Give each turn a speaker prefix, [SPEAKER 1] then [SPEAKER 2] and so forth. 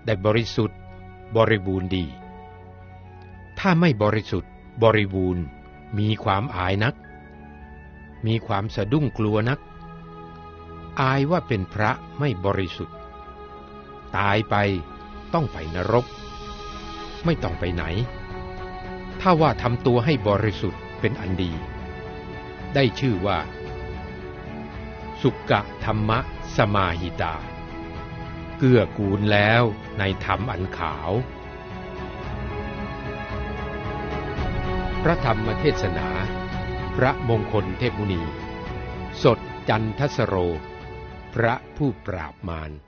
[SPEAKER 1] ได้บริสุทธิ์บริบูรณ์ดีถ้าไม่บริสุทธิ์บริบูรณ์มีความอายนักมีความสะดุ้งกลัวนักอายว่าเป็นพระไม่บริสุทธิ์ตายไปต้องไปนรกไม่ต้องไปไหนถ้าว่าทำตัวให้บริสุทธิ์เป็นอันดีได้ชื่อว่าสุกะธรรมะสมาหิตาเกื้อกูลแล้วในธรรมอันขาวพระธรรมเทศนาพระมงคลเทพมุนีสดจันทสโรพระผู้ปราบมาร